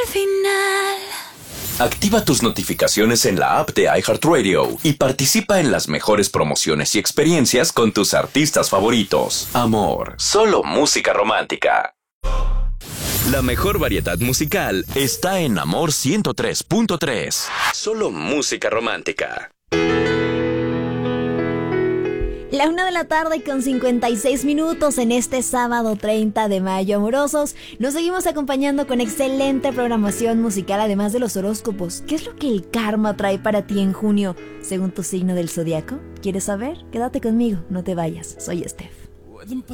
Final. Activa tus notificaciones en la app de iHeartRadio y participa en las mejores promociones y experiencias con tus artistas favoritos. Amor, solo música romántica. La mejor variedad musical está en Amor 103.3. Solo música romántica. La 1:56 p.m. en este sábado 30 de mayo, amorosos. Nos seguimos acompañando con excelente programación musical, además de los horóscopos. ¿Qué es lo que el karma trae para ti en junio, según tu signo del zodiaco? ¿Quieres saber? Quédate conmigo, no te vayas. Soy Steph.